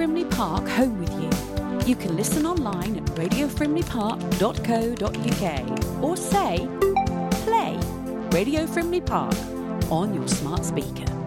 Frimley Park home with you. You can listen online at radiofrimleypark.co.uk or say, play Radio Frimley Park on your smart speaker.